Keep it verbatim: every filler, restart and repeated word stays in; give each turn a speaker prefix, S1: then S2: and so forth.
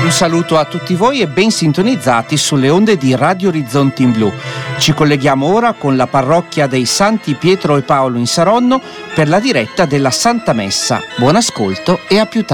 S1: Un saluto a tutti voi e ben sintonizzati sulle onde di Radio Orizzonti in Blu. Ci colleghiamo ora con la parrocchia dei Santi Pietro e Paolo in Saronno per la diretta della Santa Messa. Buon ascolto e a più tardi.